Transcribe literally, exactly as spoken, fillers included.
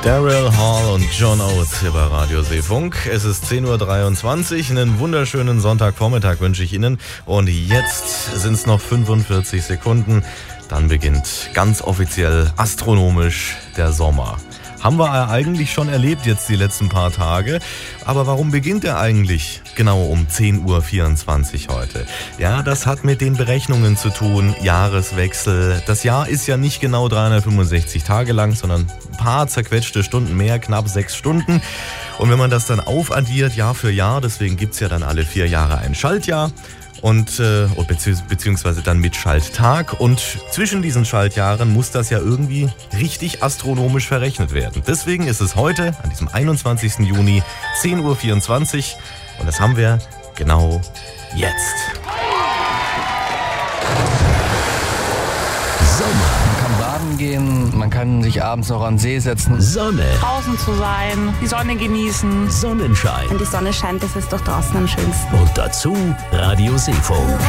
Daryl Hall und John Oates hier bei Radio Seefunk. Es ist zehn Uhr dreiundzwanzig. Einen wunderschönen Sonntagvormittag wünsche ich Ihnen. Und jetzt sind es noch fünfundvierzig Sekunden. Dann beginnt ganz offiziell astronomisch der Sommer. Haben wir eigentlich schon erlebt jetzt die letzten paar Tage. Aber warum beginnt er eigentlich genau um zehn Uhr vierundzwanzig heute? Ja, das hat mit den Berechnungen zu tun, Jahreswechsel. Das Jahr ist ja nicht genau dreihundertfünfundsechzig Tage lang, sondern ein paar zerquetschte Stunden mehr, knapp sechs Stunden. Und wenn man das dann aufaddiert, Jahr für Jahr, deswegen gibt's ja dann alle vier Jahre ein Schaltjahr, und äh, beziehungsweise dann mit Schalttag. Und zwischen diesen Schaltjahren muss das ja irgendwie richtig astronomisch verrechnet werden. Deswegen ist es heute, an diesem einundzwanzigsten Juni, zehn Uhr vierundzwanzig. Und das haben wir genau jetzt. Sommer. Man kann baden gehen, man kann sich abends noch an den See setzen. Sonne. Draußen zu sein, die Sonne genießen. Sonnenschein. Wenn die Sonne scheint, ist es doch draußen am schönsten. Und dazu Radio Seefunk.